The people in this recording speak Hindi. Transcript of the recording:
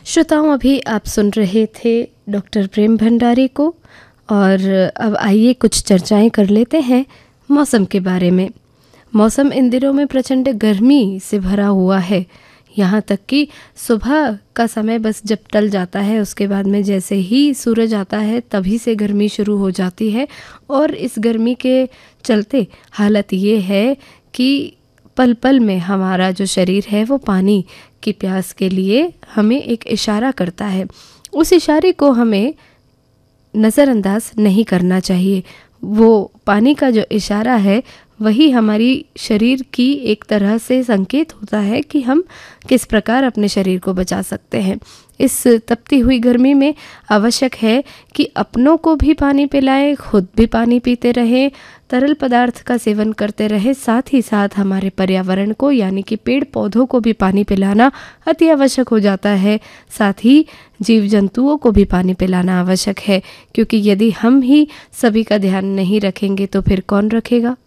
श्रोताओं, अभी आप सुन रहे थे डॉक्टर प्रेम भंडारी को। और अब आइए कुछ चर्चाएं कर लेते हैं मौसम के बारे में। मौसम इन दिनों में प्रचंड गर्मी से भरा हुआ है। यहाँ तक कि सुबह का समय बस जब टल जाता है, उसके बाद में जैसे ही सूरज आता है तभी से गर्मी शुरू हो जाती है। और इस गर्मी के चलते हालत ये है कि पल पल में हमारा जो शरीर है वो पानी की प्यास के लिए हमें एक इशारा करता है। उस इशारे को हमें नज़रअंदाज नहीं करना चाहिए। वो पानी का जो इशारा है वही हमारी शरीर की एक तरह से संकेत होता है कि हम किस प्रकार अपने शरीर को बचा सकते हैं। इस तपती हुई गर्मी में आवश्यक है कि अपनों को भी पानी पिलाएं, खुद भी पानी पीते रहें, तरल पदार्थ का सेवन करते रहें। साथ ही साथ हमारे पर्यावरण को यानी कि पेड़ पौधों को भी पानी पिलाना अति आवश्यक हो जाता है। साथ ही जीव जंतुओं को भी पानी पिलाना आवश्यक है, क्योंकि यदि हम ही सभी का ध्यान नहीं रखेंगे तो फिर कौन रखेगा।